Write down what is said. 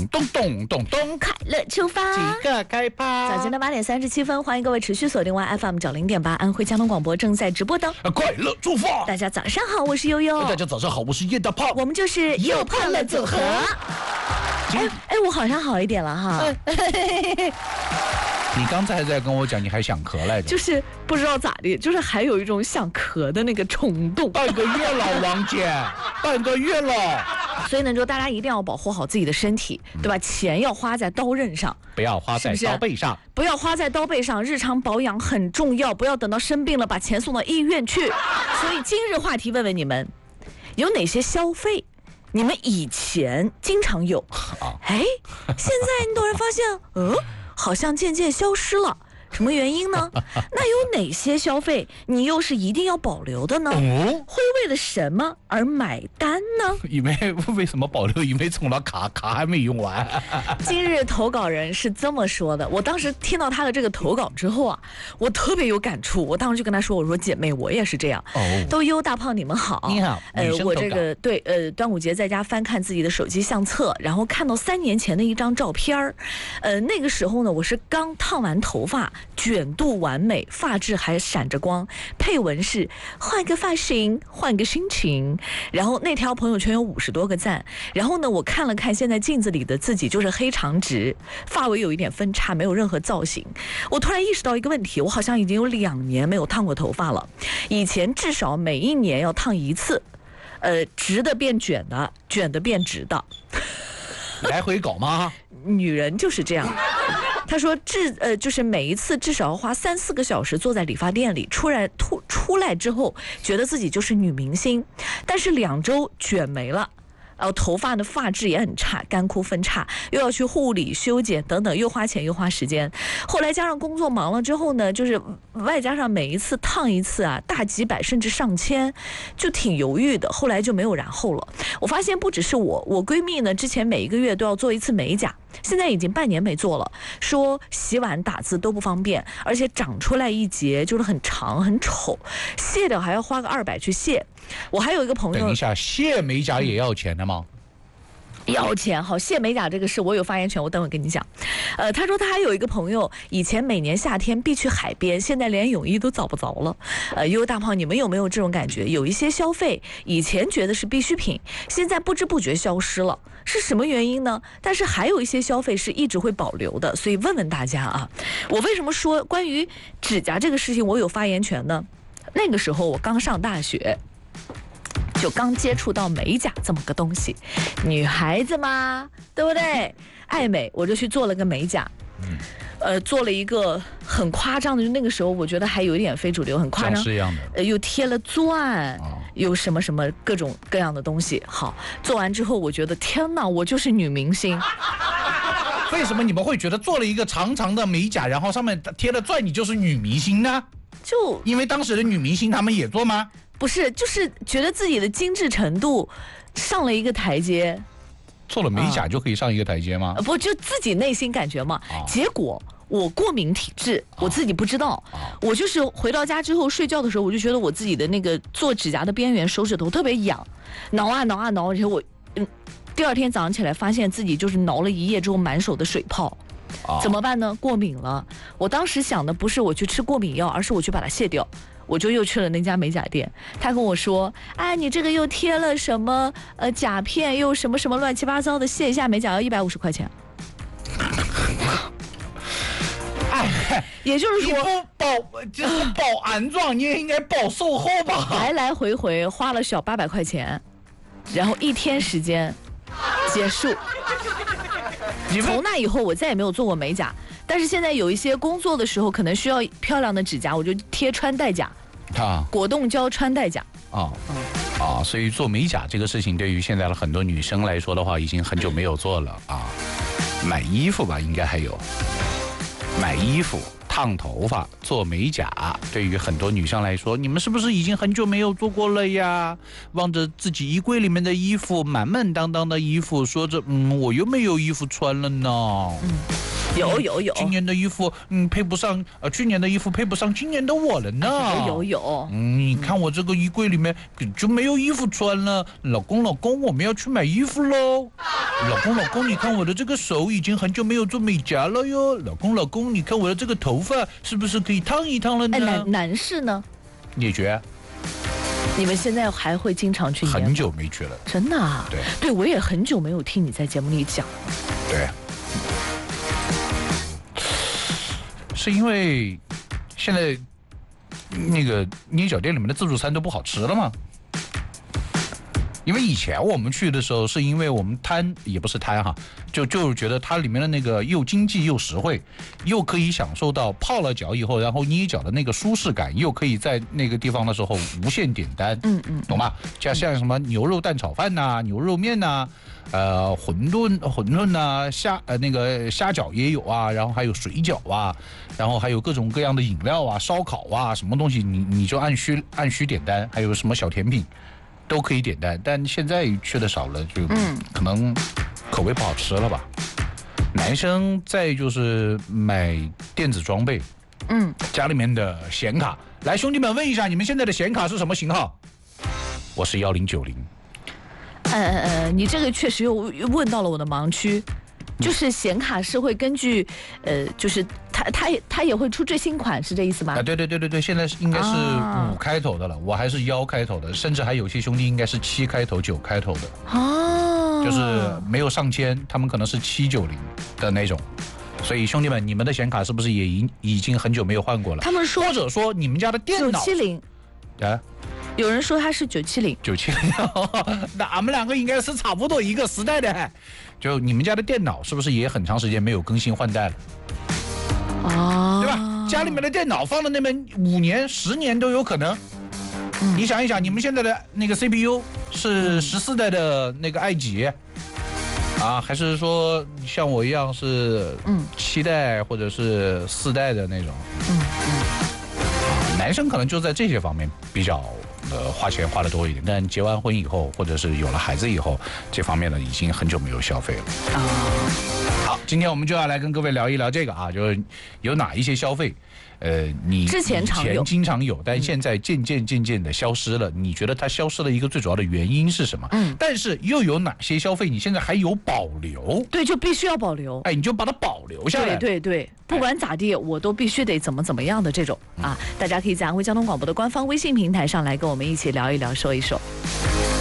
咚咚咚咚， 快乐出发， 几个开趴。 早间的8:37，欢迎各位持续锁定完 FM 90.8安徽交通广播正在直播的快乐出发。 大家早上好，我是悠悠。 大家早上好，我是叶大炮。 我们就是又胖了组合。我好像好一点了哈。 你刚才还在跟我讲，你还想咳来着？ 就是不知道咋的，就是还有一种想咳的那个冲动。 半个月了，王姐，半个月了。 所以呢，就大家一定要保护好自己的身体，对吧？钱要花在刀刃上， 不要花在刀背上。 不要花在刀背上，日常保养很重要，不要等到生病了把钱送到医院去。所以今日话题问问你们，有哪些消费你们以前经常有？现在你突然发现，好像渐渐消失了。什么原因呢？那有哪些消费你又是一定要保留的呢？会为了什么而买单呢？ 因为什么保留？因为充了卡还没用完。 今日投稿人是这么说的，我当时听到他的这个投稿之后啊，我特别有感触。我当时就跟他说，我说姐妹，我也是这样。都优大胖你们好。 你好。 我这个端午节在家翻看自己的手机相册，然后看到3年前的一张照片那个时候呢，我是刚烫完头发，卷度完美，发质还闪着光，配文是换个发型换个心情。然后那条朋友圈有50多个赞。然后呢，我看了看现在镜子里的自己，就是黑长直，发尾有一点分叉，没有任何造型。我突然意识到一个问题，我好像已经有2年没有烫过头发了。以前至少每1年要烫1次，直的变卷的，卷的变直的。 来回搞吗？ 女人就是这样。他说就是每一次至少要花3-4个小时坐在理发店里，出来之后觉得自己就是女明星，但是2周卷没了。头发的发质也很差，干枯分叉，又要去护理修剪等等，又花钱又花时间。后来加上工作忙了之后呢，就是外加上每一次烫一次啊，大几百甚至上千，就挺犹豫的。后来就没有然后了。我发现不只是我闺蜜呢，之前每一个月都要做1次美甲，现在已经半年没做了，说洗碗打字都不方便，而且长出来一截就是很长很丑，卸掉还要花个200去卸。我还有一个朋友， 等一下，卸美甲也要钱的吗？ 要钱。好，卸美甲这个事我有发言权，我等会跟你讲。他说他还有一个朋友，以前每年夏天必去海边，现在连泳衣都找不着了。优大胖，你们有没有这种感觉？有一些消费以前觉得是必需品，现在不知不觉消失了，是什么原因呢？但是还有一些消费是一直会保留的，所以问问大家啊，我为什么说关于指甲这个事情我有发言权呢？那个时候我刚上大学，就刚接触到美甲这么个东西，女孩子嘛，对不对？爱美，我就去做了个美甲。做了一个很夸张的，就那个时候我觉得还有一点非主流，很夸张， 像是一样的。 又贴了钻，有什么什么各种各样的东西。好，做完之后我觉得天哪，我就是女明星。 为什么你们会觉得做了一个长长的美甲，然后上面贴了钻，你就是女明星呢？ 就因为当时的女明星她们也做吗？ 不是，就是觉得自己的精致程度上了一个台阶。 做了美甲就可以上一个台阶吗？ 不，就自己内心感觉嘛。结果我过敏体质，我自己不知道。我就是回到家之后睡觉的时候，我就觉得我自己的那个做指甲的边缘手指头特别痒，挠啊挠啊挠，而且我第2天早上起来发现自己就是挠了1夜之后满手的水泡。怎么办呢？过敏了。我当时想的不是我去吃过敏药，而是我去把它卸掉。我就又去了那家美甲店，他跟我说：“哎，你这个又贴了什么甲片，又什么什么乱七八糟的，卸一下美甲要150块钱。”也就是说， 就是保安装，你也应该保售后吧？ 来来回回花了小800块钱，然后1天时间结束。从那以后我再也没有做过美甲，但是现在有一些工作的时候可能需要漂亮的指甲，我就贴穿戴甲。果冻胶穿戴甲。 所以做美甲这个事情对于现在的很多女生来说的话，已经很久没有做了啊。买衣服吧，应该还有。买衣服、烫头发、做美甲，对于很多女生来说，你们是不是已经很久没有做过了呀？望着自己衣柜里面的衣服，满满当当的衣服，说着我又没有衣服穿了呢。 有。 今年的衣服配不上去年的衣服配不上今年的我了呢。 有。 你看我这个衣柜里面就没有衣服穿了。老公，我们要去买衣服喽。老公，你看我的这个手已经很久没有做美甲了哟。老公，你看我的这个头发是不是可以烫一烫了呢？ 男士呢？ 你觉得？ 你们现在还会经常去？ 很久没去了。 真的啊？对，我也很久没有听你在节目里讲。 对。是因为现在那个捏脚店里面的自助餐都不好吃了吗？因为以前我们去的时候，是因为我们贪，也不是贪哈，就是觉得它里面的那个又经济又实惠，又可以享受到泡了脚以后，然后捏脚的那个舒适感，又可以在那个地方的时候无限点单，懂吗？像什么牛肉蛋炒饭呐、牛肉面呐、馄饨呐、那个虾饺也有啊，然后还有水饺啊，然后还有各种各样的饮料啊、烧烤啊，什么东西你就按需点单，还有什么小甜品。都可以点单，但现在去的少了，就可能口味不好吃了吧。男生再就是买电子装备，家里面的显卡。来，兄弟们问一下，你们现在的显卡是什么型号？我是1090。 你这个确实又问到了我的盲区，就是显卡是会根据就是它也会出最新款，是这意思吗？ 对，现在应该是5开头的了，我还是1开头的，甚至还有些兄弟应该是7开头、9开头的。就是没有上千，他们可能是790的那种。所以兄弟们，你们的显卡是不是也已经很久没有换过了？ 他们说， 或者说你们家的电脑 970有人说它是970， 那俺们两个应该是差不多一个时代的。就你们家的电脑是不是也很长时间没有更新换代了？对吧？家里面的电脑放了那么5年、10年都有可能。你想一想，你们现在的那个 CPU 是14代的那个i几啊，还是说像我一样是7代或者是4代的那种？男生可能就在这些方面比较花钱花得多一点，但结完婚以后，或者是有了孩子以后，这方面呢已经很久没有消费了。好，今天我们就要来跟各位聊一聊这个啊，就是有哪一些消费，你之前经常有，但现在渐渐的消失了。你觉得它消失的一个最主要的原因是什么？但是又有哪些消费你现在还有保留？ 对，就必须要保留。 你就把它保留下来。 对，不管咋地，我都必须得怎么样的这种啊！大家可以在安徽交通广播的官方微信平台上来跟我们一起聊一聊，说一说。